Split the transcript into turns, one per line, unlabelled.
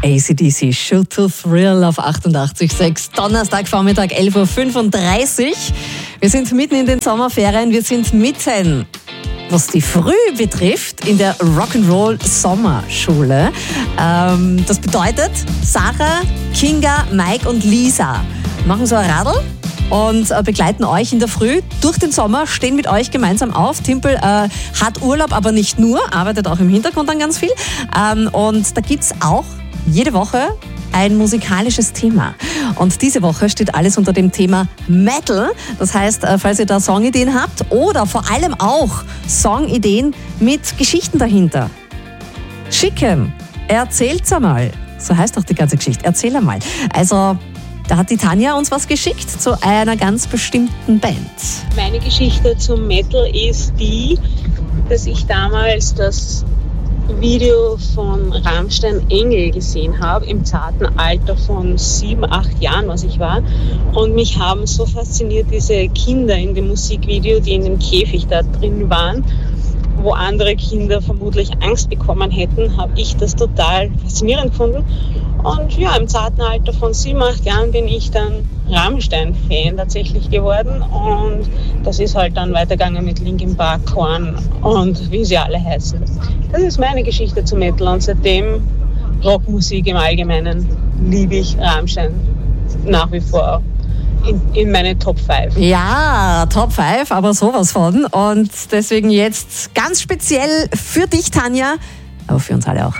AC/DC, Shoot to Thrill auf 88,6. Donnerstagvormittag, 11.35 Uhr. Wir sind mitten in den Sommerferien. Wir sind mitten, was die Früh betrifft, in der Rock'n'Roll Sommerschule. Das bedeutet, Sarah, Kinga, Mike und Lisa machen so ein Radl und begleiten euch in der Früh durch den Sommer, stehen mit euch gemeinsam auf. Timpel hat Urlaub, aber nicht nur, arbeitet auch im Hintergrund dann ganz viel. Und da gibt's auch jede Woche ein musikalisches Thema. Und diese Woche steht alles unter dem Thema Metal. Das heißt, falls ihr da Songideen habt oder vor allem auch Songideen mit Geschichten dahinter, schicken. Erzählt's einmal. So heißt doch die ganze Geschichte. Erzähl einmal. Also, da hat die Tanja uns was geschickt zu einer ganz bestimmten Band.
Meine Geschichte zum Metal ist die, dass ich damals das Video von Rammstein Engel gesehen habe, im zarten Alter von 7, 8 Jahren, was ich war. Und mich haben so fasziniert diese Kinder in dem Musikvideo, die in dem Käfig da drin waren, wo andere Kinder vermutlich Angst bekommen hätten, habe ich das total faszinierend gefunden. Und ja, im zarten Alter von 7, 8 Jahren bin ich dann Rammstein-Fan tatsächlich geworden. Und das ist halt dann weitergegangen mit Linkin Park, Korn und wie sie alle heißen. Das ist meine Geschichte zu Metal und seitdem Rockmusik im Allgemeinen liebe ich Rammstein nach wie vor in meine Top 5.
Ja, Top 5, aber sowas von. Und deswegen jetzt ganz speziell für dich, Tanja, aber für uns alle auch.